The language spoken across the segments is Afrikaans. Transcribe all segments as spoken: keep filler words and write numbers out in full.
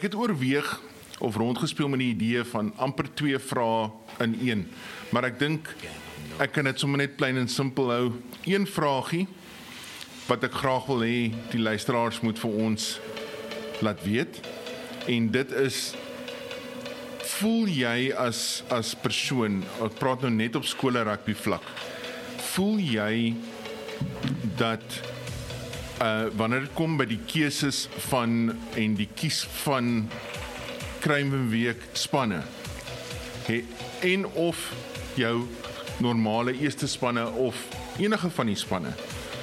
ek het oorweeg of rondgespeel met die idee van amper twee vrae in een. Maar ek dink ek kan dit sommer net plain en simpel hou. Een vraagie wat ek graag wil hê die luisteraars moet vir ons laat weet. En dit is, voel jy as as persoon, ek praat nou net op skole rugby vlak, voel jy dat uh, wanneer dit kom by die keuses van en die kies van Kruiwenweek spanne, he, en of jou normale eerste spanne of enige van die spanne,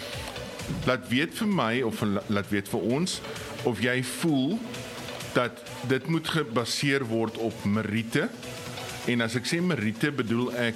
laat weet vir my of laat weet vir ons of jy voel dat dit moet gebaseer word op meriete. En as ek sê meriete, bedoel ek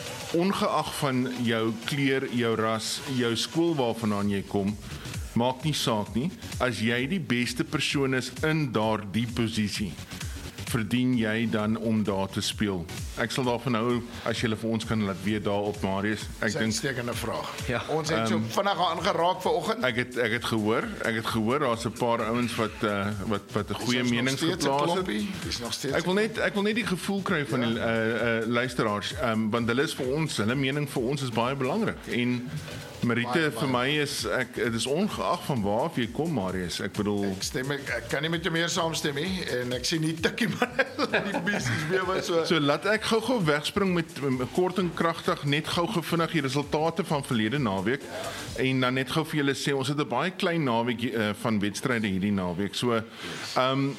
ongeag van jou kleur, jou ras, jou skool waarvandaan jy kom, maak nie saak nie. As jy die beste persoon is in daardie posisie, verdien jy dan om daar te speel. Ek sal daarvan hou as jy vir ons kan laat weet daar op Marius. Ek dink uitstekende vraag. Ja. Ons het so um, vinnig aangeraak vanoggend. Ek het ek het gehoor, ek het gehoor daar's 'n paar ouens wat uh, wat wat 'n goeie mening geplaas het. Dis nog steeds. Ek wil net ek wil net die gevoel kry van ja. die uh, uh, luisteraars, um, want hulle is vir ons, hulle mening vir ons is baie belangrik. En meriete vir my is ek dit is ongeag van waar af jy kom, Marius. Ek bedoel ek stem ek, ek kan nie met jou meer saamstem nie en ek sien nie tikkie man die besies weer wat so. So laat ek gou-gou wegspring met, met kort en kragtig net gou-gou vinnig die resultate van verlede naweek en dan net gou vir julle sê ons het 'n baie klein naweek uh, van wedstryde hierdie naweek. So ehm um,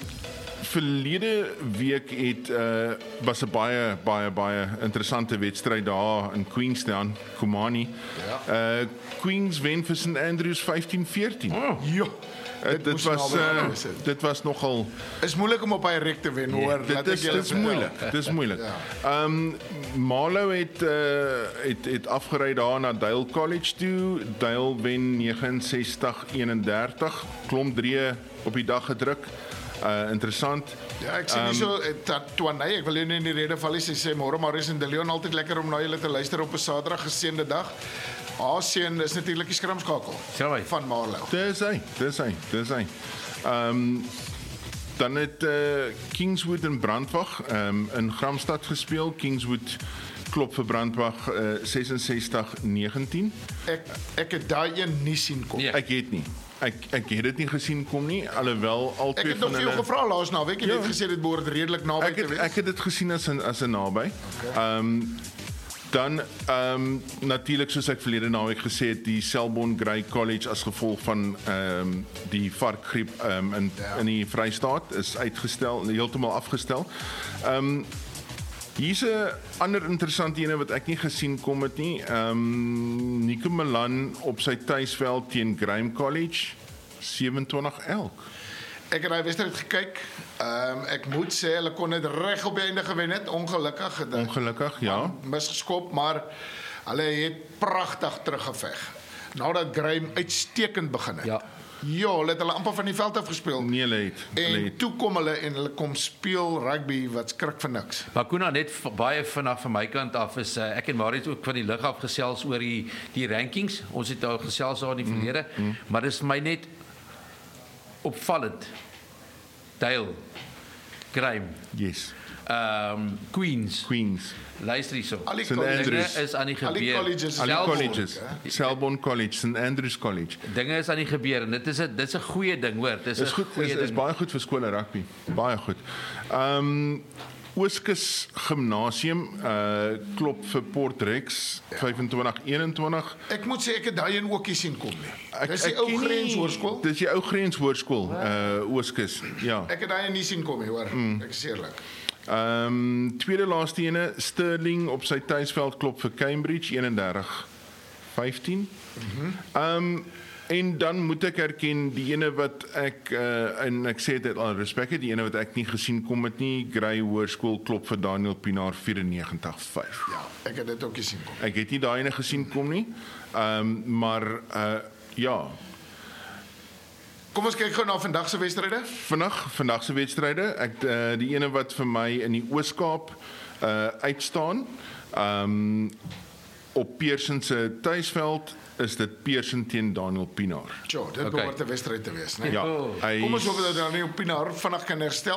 verlede week het uh, was 'n baie baie baie interessante wedstryd daar in Queenstown, Komani. Ja. Uh, Queens wen vir Saint Andrews vyftien veertien. Oh, ja. Uh, dit was uh, dit was nogal is moeilik om op hy rek te wen, hoor. Ja, dit is dit is moeilik. Dit is moeilik. Ehm um, Marlow het uh, het het afgery daar na Dale College toe. Dale wen negenensestig eenendertig. Klomp drie op die dag gedruk. Uh, interessant. Ja, ek sien um, nie so, Twanay, ek wil jou nie in die rede val nie, sy sê, môre Marius en De Leon, altyd lekker om na julle te luister op 'n Saterdag, geseënde dag. Asien is natuurlik die skrimskakel van Marlow. Dis hy, dis hy, dis hy. Ehm um, dan het uh, Kingswood en Brandwag um, in Gramstad gespeel. Kingswood klop vir Brandwag uh, sesensestig negentien. Ek ek het daai een nie sien kom. Nee. Ek het nie. Ek ek het dit nie gesien kom nie, alhoewel al twee van hulle. Ek het nog veel gevra laas naweek, jy het ja. gesê dit behoort redelik naby ek het, te wees. Ek het dit gesien as 'n as 'n naby. Ehm okay. um, dan ehm um, natuurlik soos ek verlede naweek gesê het, die Selborne Grey College as gevolg van ehm um, die varkgriep ehm um, in ja. in die Vrystaat is uitgestel, heeltemal afgestel. Ehm um, hier's 'n ander interessante ene wat ek nie gesien kom het nie. Ehm um, Nico Milan op sy tuisveld teen Graham College sewenentwintig elk. Ek het daai wedstryd gekyk. Ehm um, ek moet sê hulle kon dit reg op die einde gewen het, ongelukkig. Ongelukkig, ja. Misgeskop, maar hulle het pragtig teruggeveg. Nadat Graham uitstekend begin het. Ja. Ja, hulle het hulle amper van die veld af gespeel. Nee, hulle het. En het. toe kom hulle en hulle kom speel rugby wat skrik vir niks. Maar Koena, net baie vinnig van my kant af is uh, ek en Marius ook van die lig af gesels oor die die rankings. Ons het al gesels daar in die verlede, mm, mm. maar dis vir my net opvallend. Dale, Graham. Yes. Ehm um, Queens. Queens. Luister hierso. Saint Andrews is aan die gebeur. Colleges, alle colleges. Selborne College, Saint Andrews College. Dinge is aan die gebeur en dit is 'n dit is 'n goeie ding, hoor. Dit is 'n goeie ding. Dit is baie goed vir skole rugby. Baie goed. Ehm um, Ooskus Gimnasium uh klop vir Port Rex vyfentwintig eenentwintig. Ek moet sê ek het daai een ookie sien kom nie. Ek, dis die ou Grens Hoërskool. Dis die ou Grens Hoërskool, uh Ooskus. Ja. Ek het daai een nie sien kom nie, hoor. Mm. Ek is eerlik. Ehm um, tweede laaste ene, Stirling op sy tuisveld klop vir Cambridge eenendertig vyftien. Mhm. Ehm um, en dan moet ek erken die ene wat ek uh, en ek sê dit al respek het, die ene wat ek nie gesien kom het nie, Grey Hoërskool klop vir Daniel Pinaar vyfennegentig vyf. Ja, ek het dit ook gesien kom. Ek het nie daai ene gesien kom nie. Ehm um, maar uh, ja. Kom ons kyk gou na vandag se wedstryde. Vandag, vandag se wedstryde. Ek uh, die ene wat vir my in die Oos-Kaap uh, uitstaan. Ehm um, op Pearson se tuisveld is dit Pearson teen Daniel Pinaar. Ja, dit okay. behoort 'n wedstryd te wees, né? Ja. Kom ons hoop dat Daniel Pinaar vinnig kan herstel.